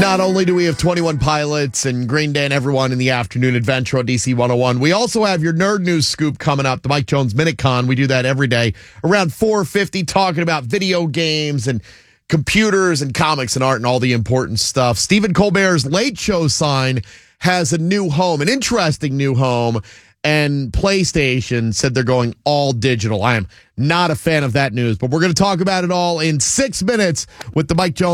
Not only do we have 21 Pilots and Green Day and everyone in the afternoon adventure on DC 101, we also have your Nerd News Scoop coming up, the Mike Jones Minute Con. We do that every day around 4:50, talking about video games and computers and comics and art and all the important stuff. Stephen Colbert's Late Show sign has a new home, an interesting new home, and PlayStation said they're going all digital. I am not a fan of that news, but we're going to talk about it all in 6 minutes with the Mike Jones